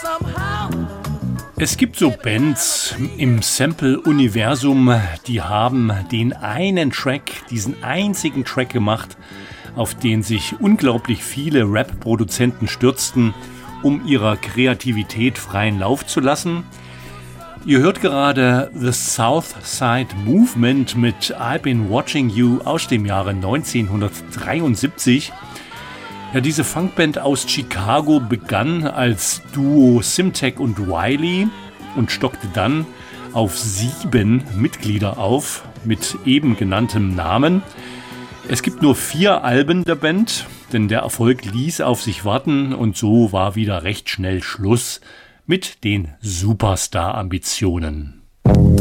Es gibt so Bands im Sample-Universum, die haben den einen Track, diesen einzigen Track gemacht, auf den sich unglaublich viele Rap-Produzenten stürzten, um ihrer Kreativität freien Lauf zu lassen. Ihr hört gerade The South Side Movement mit I've Been Watching You aus dem Jahre 1973. Ja, diese Funkband aus Chicago begann als Duo Simtek und Wiley und stockte dann auf 7 Mitglieder auf mit eben genanntem Namen. Es gibt nur 4 Alben der Band, denn der Erfolg ließ auf sich warten und so war wieder recht schnell Schluss mit den Superstar-Ambitionen.